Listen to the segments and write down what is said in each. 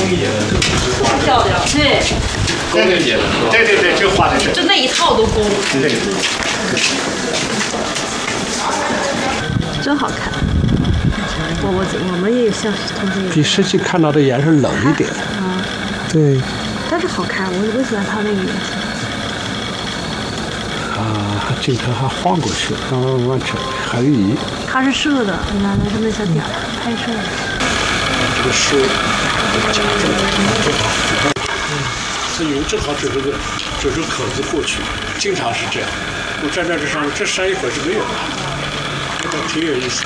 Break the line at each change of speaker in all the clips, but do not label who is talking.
漂亮，对。
对，就画的是。
就那一套都勾。
对。
真好看。我们也像同学。
比实际看到的颜色冷一点。
啊。
对。
但是好看，我喜欢它那个颜色。
啊，镜头还晃过去，慢慢扯，还有移。
它是射的，你看它那小点儿拍摄的。
这个树夹住了，这云正好指着口子过去，经常是这样。我站在这上面，这山一会儿就没有了，这个挺有意思。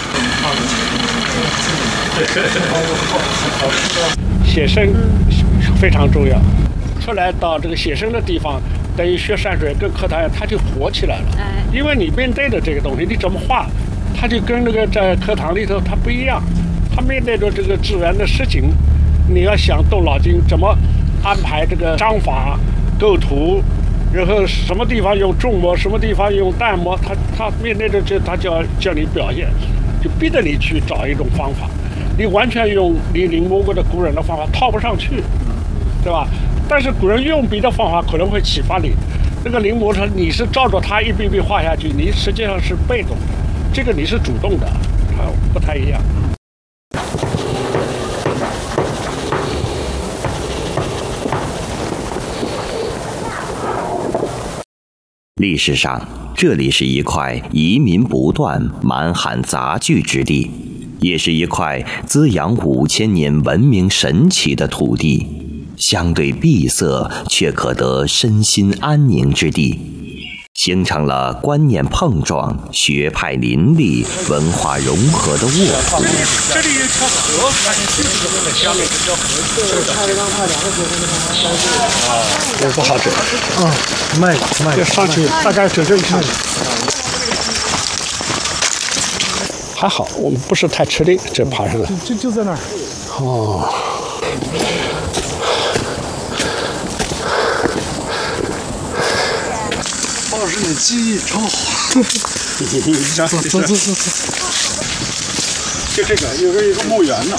写生非常重要，出来到这个写生的地方，等于学山水跟课堂它就活起来了。因为你面对的这个东西，你怎么画，它就跟那个在课堂里头它不一样。他面对着这个自然的事情，你要想动脑筋怎么安排这个章法、构图，然后什么地方用重墨，什么地方用淡墨，他面对着这，他就要叫你表现，就逼着你去找一种方法。你完全用你临摹过的古人的方法套不上去，对吧？但是古人用笔的方法可能会启发你。这个临摹上你是照着他一笔笔画下去，你实际上是被动的，这个你是主动的，它不太一样。
历史上，这里是一块移民不断、满含杂聚之地，也是一块滋养5000年文明神奇的土地，相对闭塞却可得身心安宁之地，形成了观念碰撞、学派林立、文化融合的沃土。
这里有条河，下面这条河我不好整。慢，就上去大概走这一下。还好，我们不是太吃力，这爬上来。
就在那儿。
哦。
老师，你记忆超好。走。
就这个，有一个墓园呢。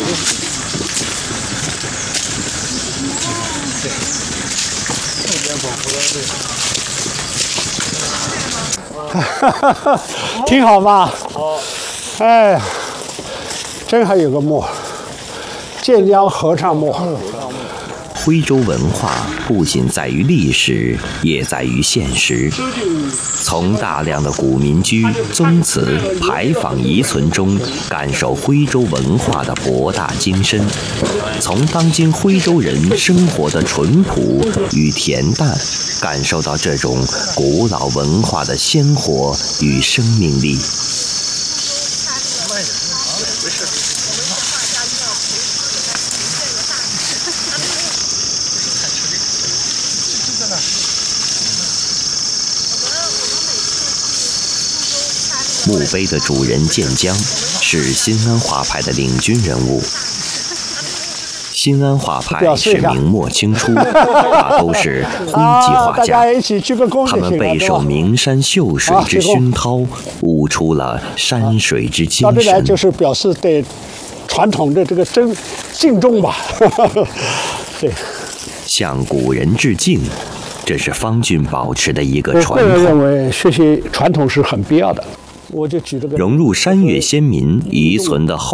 挺好吧？哎呀，真还有个墓，建江合唱墓。
徽州文化不仅在于历史，也在于现实。从大量的古民居、宗祠、牌坊遗存中，感受徽州文化的博大精深；从当今徽州人生活的淳朴与恬淡，感受到这种古老文化的鲜活与生命力。墓碑的主人建江是新安画派的领军人物。新安画派是明末清初，大都是徽籍画家，他们备受名山秀水之熏陶，悟出了山水之精神。
到这来就是表示对传统的这个敬重吧。对，
向古人致敬，这是方俊保持的一个传统。
我个人认为学习传统是很必要的。我就举这个
融入山岳先民遗存的后